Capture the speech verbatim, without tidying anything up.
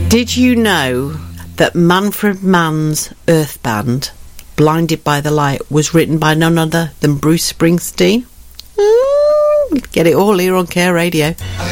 Did you know that Manfred Mann's Earth Band, Blinded by the Light, was written by none other than Bruce Springsteen? Mm, get it all here on Care Radio.